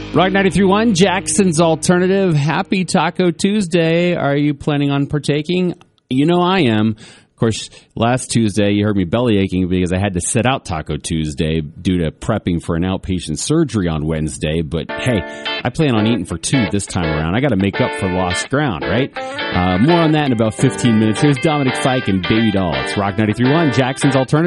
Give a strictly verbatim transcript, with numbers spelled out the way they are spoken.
Rock ninety-three point one, Jackson's Alternative. Happy Taco Tuesday. Are you planning on partaking? You know I am. Of course, last Tuesday you heard me belly aching because I had to sit out Taco Tuesday due to prepping for an outpatient surgery on Wednesday. But hey, I plan on eating for two this time around. I got to make up for lost ground, right? Uh, more on that in about fifteen minutes. Here's Dominic Fike and Baby Doll. It's Rock ninety-three point one, Jackson's Alternative.